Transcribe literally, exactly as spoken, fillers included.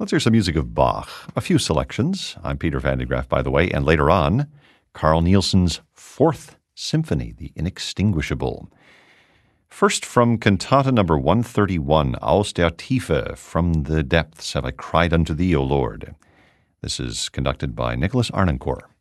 Let's hear some music of Bach. A few selections. I'm Peter Van de Graaff, by the way, and later on, Carl Nielsen's Fourth Symphony, The Inextinguishable. First, from Cantata number one thirty-one, Aus der Tiefe, From the Depths Have I Cried Unto Thee, O Lord. This is conducted by Nicholas Arnoncourt.